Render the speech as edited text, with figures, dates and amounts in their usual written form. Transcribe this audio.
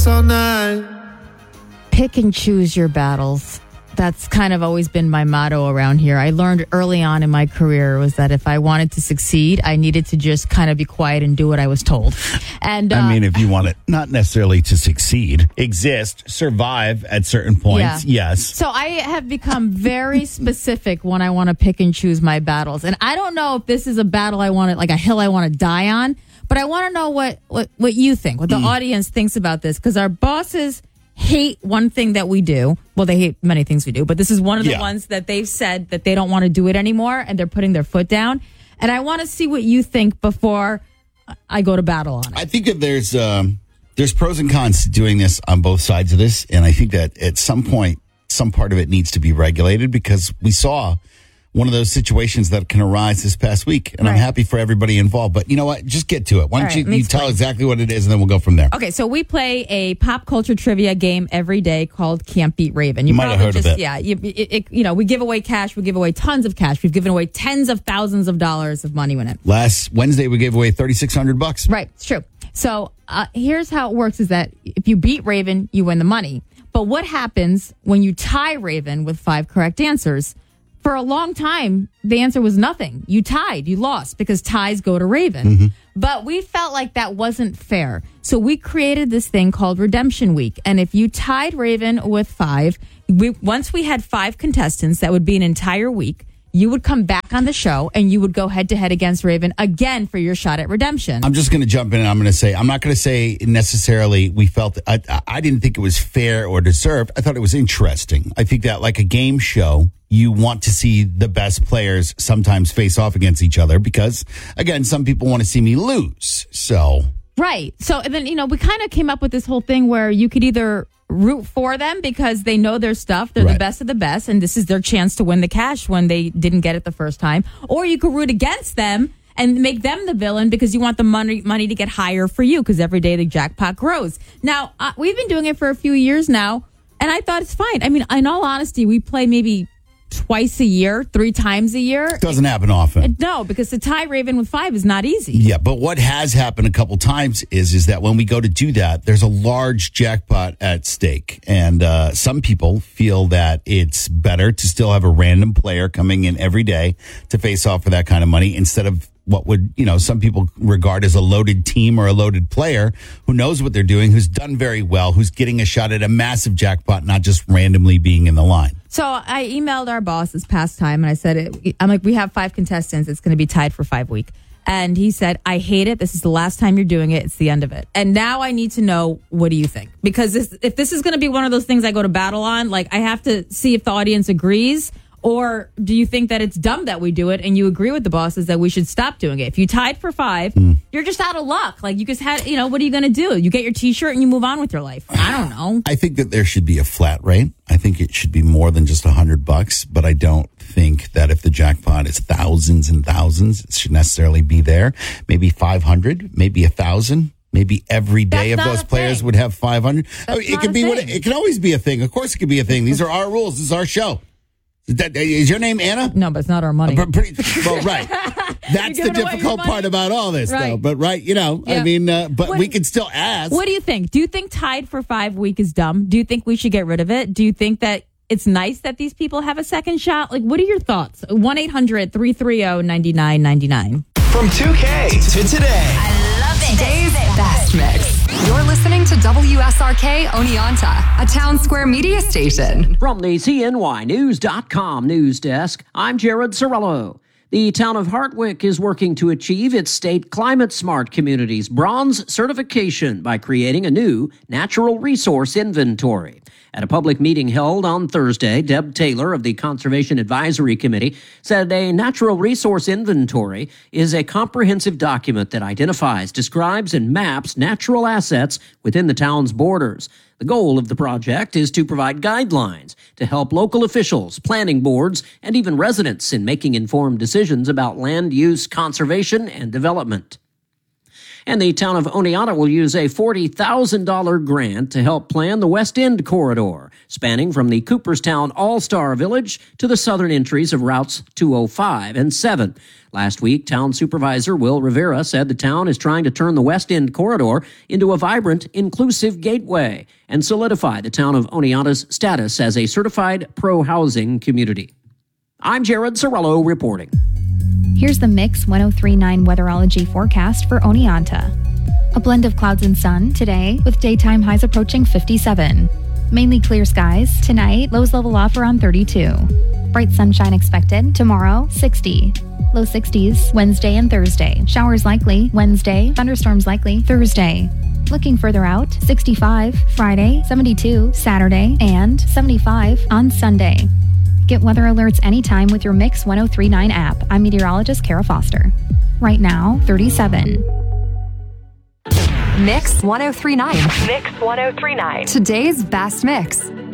dance all night. Pick and choose your battles. That's kind of always been my motto around here. I learned early on in my career was that if I wanted to succeed, I needed to just kind of be quiet and do what I was told. And I mean, if you want it, not necessarily to succeed, exist, survive at certain points, yes. So I have become very specific when I want to pick and choose my battles. And I don't know if this is a battle I want to, like a hill I want to die on, but I want to know what you think, what the audience thinks about this, because our bosses hate one thing that we do. Well, they hate many things we do, but this is one of the ones that they've said that they don't want to do it anymore, and they're putting their foot down. And I want to see what you think before I go to battle on it. I think that there's pros and cons to doing this on both sides of this, and I think that at some point, some part of it needs to be regulated, because we saw one of those situations that can arise this past week, and I'm happy for everybody involved. But you know what? Just get to it. Why don't you tell exactly what it is, and then we'll go from there. Okay, so we play a pop culture trivia game every day called Can't Beat Raven. You might have heard of it. Yeah, we give away cash. We give away tons of cash. We've given away tens of thousands of dollars of money in it. Last Wednesday, we gave away $3,600. Right, it's true. So here's how it works: is that if you beat Raven, you win the money. But what happens when you tie Raven with 5 correct answers? For a long time, the answer was nothing. You tied, you lost, because ties go to Raven. Mm-hmm. But we felt like that wasn't fair. So we created this thing called Redemption Week. And if you tied Raven with 5, once we had 5 contestants, that would be an entire week. You would come back on the show and you would go head to head against Raven again for your shot at redemption. I'm just going to jump in and I'm not going to say necessarily we felt, I didn't think it was fair or deserved. I thought it was interesting. I think that like a game show, you want to see the best players sometimes face off against each other because, again, some people want to see me lose. So. Right. So, and then, we kind of came up with this whole thing where you could either root for them because they know their stuff. They're the best of the best. And this is their chance to win the cash when they didn't get it the first time. Or you could root against them and make them the villain because you want the money to get higher for you because every day the jackpot grows. Now, we've been doing it for a few years now, and I thought it's fine. I mean, in all honesty, we play maybe twice a year, 3 times a year. Doesn't happen often. No, because to tie Raven with 5 is not easy. Yeah, but what has happened a couple times is that when we go to do that, there's a large jackpot at stake. And some people feel that it's better to still have a random player coming in every day to face off for that kind of money instead of what would, some people regard as a loaded team or a loaded player who knows what they're doing, who's done very well, who's getting a shot at a massive jackpot, not just randomly being in the line. So I emailed our boss this past time and I said, I'm like, we have 5 contestants. It's going to be tied for 5 weeks. And he said, I hate it. This is the last time you're doing it. It's the end of it. And now I need to know, what do you think? Because if this is going to be one of those things I go to battle on, like I have to see if the audience agrees. Or do you think that it's dumb that we do it and you agree with the bosses that we should stop doing it? If you tied for 5, you're just out of luck. Like you just had, what are you going to do? You get your T-shirt and you move on with your life. I don't know. I think that there should be a flat rate. I think it should be more than just $100, but I don't think that if the jackpot is thousands and thousands, it should necessarily be there. Maybe 500, maybe 1,000. Maybe every day of those players would have 500. It could be it can always be a thing. Of course it could be a thing. These are our rules. This is our show. Is your name Anna? No, but it's not our money. Well, right. That's the difficult part about all this, though. But, I mean, we can still ask. What do you think? Do you think tied for 5 weeks is dumb? Do you think we should get rid of it? Do you think that it's nice that these people have a second shot? Like, what are your thoughts? 1-800-330-9999. From 2K to today. I love it. Today's best mix. You're listening to WSRK Oneonta, a Town Square media station. From the CNYnews.com news desk, I'm Jared Sorello. The town of Hartwick is working to achieve its state Climate Smart Communities bronze certification by creating a new natural resource inventory. At a public meeting held on Thursday, Deb Taylor of the Conservation Advisory Committee said a natural resource inventory is a comprehensive document that identifies, describes, and maps natural assets within the town's borders. The goal of the project is to provide guidelines to help local officials, planning boards, and even residents in making informed decisions about land use, conservation, and development. And the town of Oneonta will use a $40,000 grant to help plan the West End corridor, spanning from the Cooperstown All-Star Village to the southern entries of routes 205 and 7. Last week, Town Supervisor Will Rivera said the town is trying to turn the West End corridor into a vibrant, inclusive gateway and solidify the town of Oneonta's status as a certified pro-housing community. I'm Jared Sorello reporting. Here's the Mix 103.9 weatherology forecast for Oneonta. A blend of clouds and sun today, with daytime highs approaching 57. Mainly clear skies. Tonight, lows level off around 32. Bright sunshine expected. Tomorrow, 60. Low 60s Wednesday and Thursday. Showers likely Wednesday. Thunderstorms likely Thursday. Looking further out, 65 Friday, 72 Saturday, and 75 on Sunday. Get weather alerts anytime with your Mix 103.9 app. I'm meteorologist Kara Foster. Right now, 37. Mix 103.9. Mix 103.9. Today's best mix.